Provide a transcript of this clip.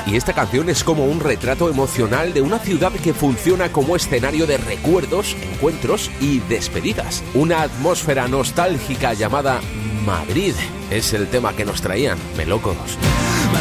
Y esta canción es como un retrato emocional de una ciudad que funciona como escenario de recuerdos, encuentros y despedidas. Una atmósfera nostálgica llamada Madrid es el tema que nos traían Melócodos.